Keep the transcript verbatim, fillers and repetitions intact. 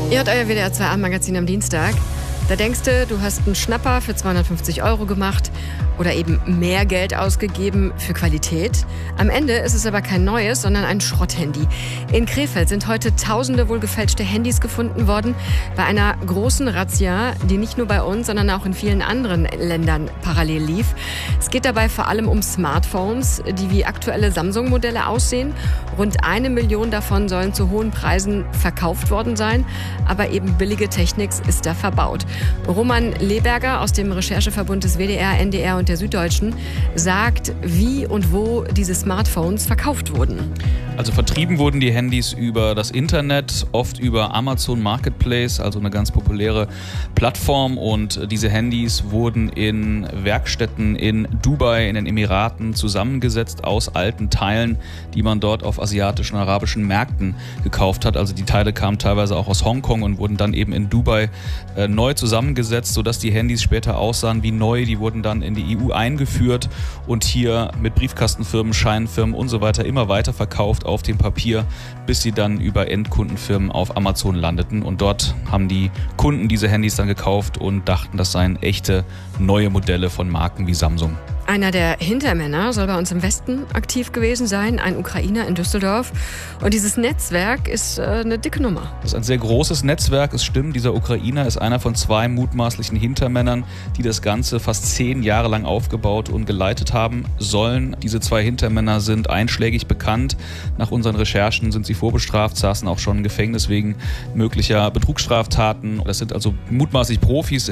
Ihr hört euer W D R zwei Abendmagazin am Dienstag. Da denkst du, du hast einen Schnapper für zweihundertfünfzig Euro gemacht oder eben mehr Geld ausgegeben für Qualität. Am Ende ist es aber kein neues, sondern ein Schrotthandy. In Krefeld sind heute tausende wohl gefälschte Handys gefunden worden bei einer großen Razzia, die nicht nur bei uns, sondern auch in vielen anderen Ländern parallel lief. Es geht dabei vor allem um Smartphones, die wie aktuelle Samsung-Modelle aussehen. Rund eine Million davon sollen zu hohen Preisen verkauft worden sein, aber eben billige Technik ist da verbaut. Roman Leberger aus dem Rechercheverbund des W D R, N D R und der Süddeutschen sagt, wie und wo diese Smartphones verkauft wurden. Also vertrieben wurden die Handys über das Internet, oft über Amazon Marketplace, also eine ganz populäre Plattform. Und diese Handys wurden in Werkstätten in Dubai, in den Emiraten zusammengesetzt aus alten Teilen, die man dort auf asiatischen und arabischen Märkten gekauft hat. Also die Teile kamen teilweise auch aus Hongkong und wurden dann eben in Dubai äh, neu zusammengesetzt, sodass die Handys später aussahen wie neu. Die wurden dann in die E U eingeführt und hier mit Briefkastenfirmen, Scheinfirmen und so weiter immer weiter verkauft auf dem Papier, bis sie dann über Endkundenfirmen auf Amazon landeten. Und dort haben die Kunden diese Handys dann gekauft und dachten, das seien echte neue Modelle von Marken wie Samsung. Einer der Hintermänner soll bei uns im Westen aktiv gewesen sein, ein Ukrainer in Düsseldorf. Und dieses Netzwerk ist äh, eine dicke Nummer. Das ist ein sehr großes Netzwerk, es stimmt. Dieser Ukrainer ist einer von zwei mutmaßlichen Hintermännern, die das Ganze fast zehn Jahre lang aufgebaut und geleitet haben sollen. Diese zwei Hintermänner sind einschlägig bekannt. Nach unseren Recherchen sind sie vorbestraft, saßen auch schon im Gefängnis wegen möglicher Betrugsstraftaten. Das sind also mutmaßlich Profis